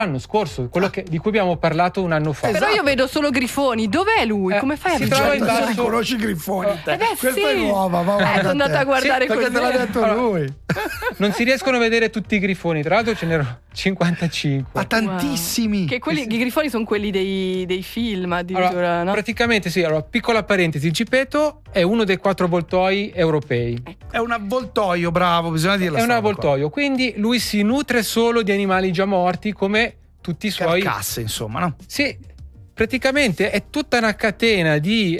l'anno scorso, quello di cui abbiamo parlato un anno fa. Però io vedo solo grifoni. Dov'è lui? Come fai a si vedere? trova in basso. Non conosci i grifoni te. Questa sì. è nuova, ma sono andata a guardare perché te l'ha detto lui. Non si riescono a vedere tutti i grifoni, tra l'altro ce n'erano 55. Ma tantissimi. Che quelli, i grifoni sono quelli dei film addirittura, allora, no? praticamente sì. Allora, piccola parentesi, il gippetto è uno dei 4 avvoltoi europei. È un avvoltoio, bravo, bisogna dirlo. È un avvoltoio, quindi lui si nutre solo di animali già morti, come tutti i suoi carcasse, insomma, no? Sì, praticamente è tutta una catena di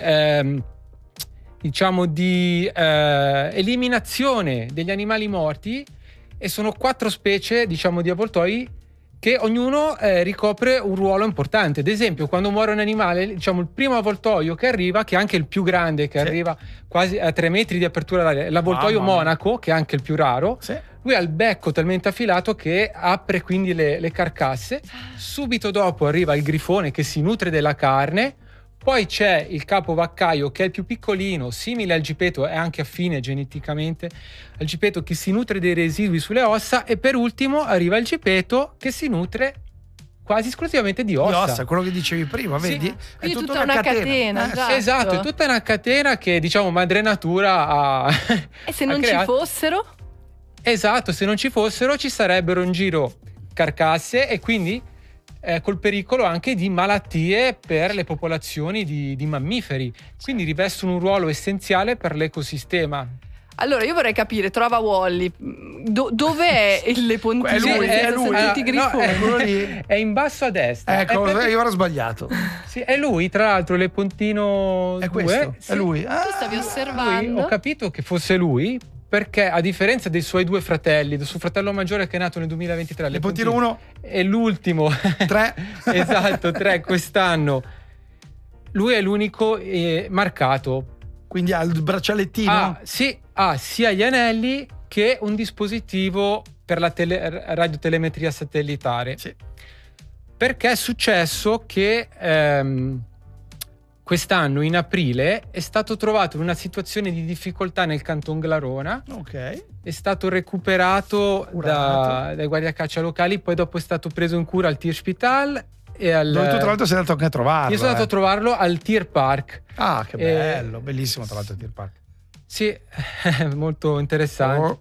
eliminazione degli animali morti, e sono 4 specie, diciamo, di avvoltoi che ognuno ricopre un ruolo importante. Ad esempio, quando muore un animale, diciamo, il primo avvoltoio che arriva, che è anche il più grande, che arriva quasi a 3 metri di apertura d'aria, è l'avvoltoio monaco, che è anche il più raro. Lui ha il becco talmente affilato che apre quindi le carcasse. Subito dopo arriva il grifone, che si nutre della carne. Poi c'è il capovaccaio, che è il più piccolino, simile al gipeto, è anche affine geneticamente al gipeto, che si nutre dei residui sulle ossa. E per ultimo arriva il gipeto, che si nutre quasi esclusivamente di ossa. Quello che dicevi prima, vedi? È tutta una catena. Esatto, è tutta una catena che, diciamo, madre natura ha E se non ci fossero? Esatto, se non ci fossero ci sarebbero in giro carcasse, e quindi col pericolo anche di malattie per le popolazioni di mammiferi. Quindi rivestono un ruolo essenziale per l'ecosistema. Allora io vorrei capire, trova Wally, dov'è il lepontino? È lui. Tutti i grifoni. È in basso a destra. Ecco, io ero sbagliato. Sì, è lui, tra l'altro, Lepontino 2. È questo? Sì. È lui? Tu stavi osservando? Ho capito che fosse lui, perché a differenza dei suoi 2 fratelli, del suo fratello maggiore che è nato nel 2023, Lepontino 1 è l'ultimo 3 esatto, 3 quest'anno, lui è l'unico marcato, quindi ha il braccialettino. Ha sia gli anelli che un dispositivo per la radiotelemetria satellitare. Perché è successo che quest'anno, in aprile, è stato trovato in una situazione di difficoltà nel Canton Glarona. È stato recuperato dai guardiacaccia locali, poi dopo è stato preso in cura al Tierspital. Dove tu tra l'altro sei andato anche a trovarlo. Io sono andato a trovarlo al Tierpark. Ah, che bello, bellissimo tra l'altro il Tierpark. Sì, molto interessante.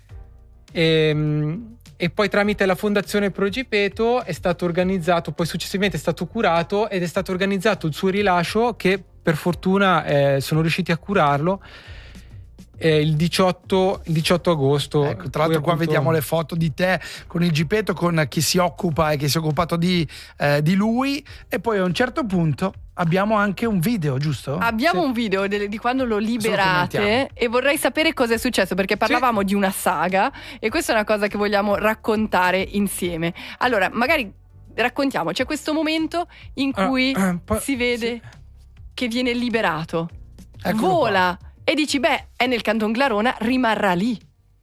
E poi tramite la Fondazione Progipeto è stato organizzato, poi successivamente è stato curato ed è stato organizzato il suo rilascio, che per fortuna sono riusciti a curarlo il 18 agosto. Ecco, tra l'altro qua vediamo le foto di te con il gippetto, con chi si occupa e che si è occupato di lui, e poi a un certo punto abbiamo anche un video, giusto? Abbiamo un video di quando lo liberate, e vorrei sapere cosa è successo, perché parlavamo di una saga e questa è una cosa che vogliamo raccontare insieme. Allora, magari raccontiamo, c'è questo momento in cui si vede che viene liberato, vola qua. E dici, è nel Canton Glarona, rimarrà lì.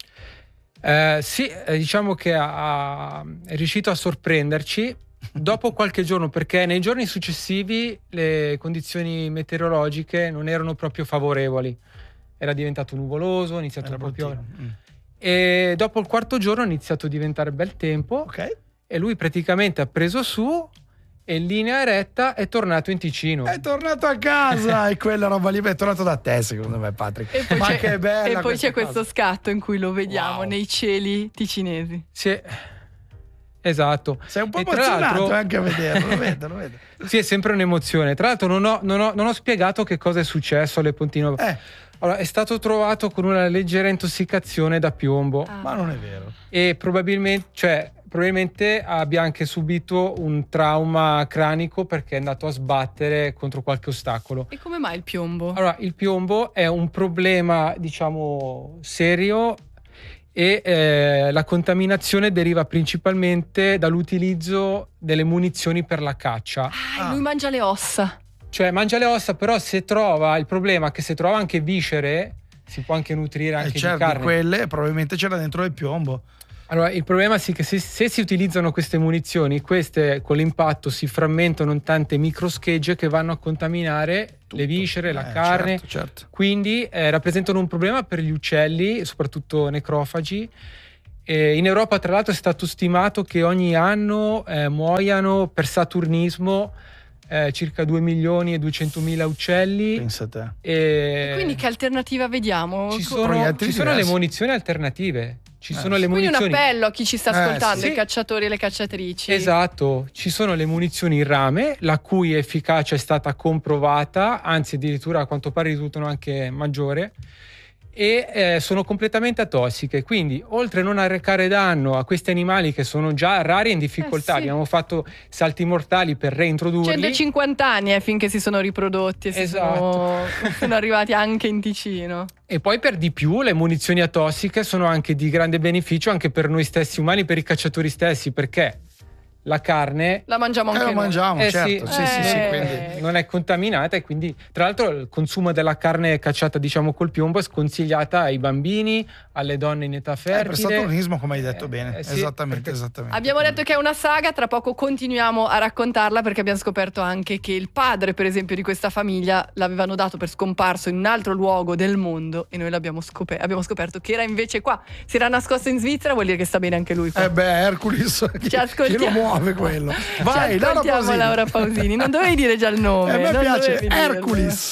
Diciamo che è riuscito a sorprenderci dopo qualche giorno, perché nei giorni successivi le condizioni meteorologiche non erano proprio favorevoli. Era diventato nuvoloso, ha iniziato a piovere. E dopo il 4º giorno ha iniziato a diventare bel tempo. E lui praticamente ha preso su e in linea retta è tornato in Ticino. È tornato a casa e quella roba lì è tornato da te, secondo me, Patrick. E poi che bella. E poi c'è questo scatto in cui lo vediamo nei cieli ticinesi. Sì, esatto. Sei un po' emozionato anche a vederlo, lo vedo. Sì, è sempre un'emozione. Tra l'altro non ho spiegato che cosa è successo a Lepontino. Allora, è stato trovato con una leggera intossicazione da piombo. Ma non è vero. E probabilmente abbia anche subito un trauma cranico, perché è andato a sbattere contro qualche ostacolo. E come mai il piombo? Allora, il piombo è un problema, diciamo, serio, e la contaminazione deriva principalmente dall'utilizzo delle munizioni per la caccia. Lui mangia le ossa. Cioè mangia le ossa, però se trova, il problema è che se trova anche viscere, si può anche nutrire anche di carne. Quelle probabilmente c'era dentro del piombo. Allora, il problema è che se si utilizzano queste munizioni, queste con l'impatto si frammentano in tante microschegge che vanno a contaminare le viscere, la carne. Certo. Quindi rappresentano un problema per gli uccelli, soprattutto necrofagi, In Europa, tra l'altro, è stato stimato che ogni anno muoiano per saturnismo circa 2.200.000 uccelli. Pensa a te. E quindi che alternativa vediamo? Ci sono le munizioni alternative. Quindi un appello a chi ci sta ascoltando, i cacciatori e le cacciatrici. Esatto, ci sono le munizioni in rame, la cui efficacia è stata comprovata, anzi addirittura a quanto pare risultano anche maggiore, e sono completamente atossiche, quindi oltre a non arrecare danno a questi animali che sono già rari e in difficoltà, abbiamo fatto salti mortali per reintrodurli. 150 anni finché si sono riprodotti e sono arrivati anche in Ticino. E poi per di più le munizioni atossiche sono anche di grande beneficio anche per noi stessi umani, per i cacciatori stessi, perché la carne la mangiamo anche noi. La mangiamo, certo. Sì, quindi non è contaminata, e quindi tra l'altro il consumo della carne cacciata col piombo è sconsigliata ai bambini, alle donne in età fertile. Per saturnismo, come hai detto bene. Esattamente. Abbiamo detto che è una saga, tra poco continuiamo a raccontarla, perché abbiamo scoperto anche che il padre, per esempio, di questa famiglia l'avevano dato per scomparso in un altro luogo del mondo, e noi abbiamo scoperto che era invece qua. Si era nascosto in Svizzera, vuol dire che sta bene anche lui qua. Hercules, ci ascoltiamo. Quello. Vai, Laura Pausini. Non dovevi dire già il nome. A me piace Hercules.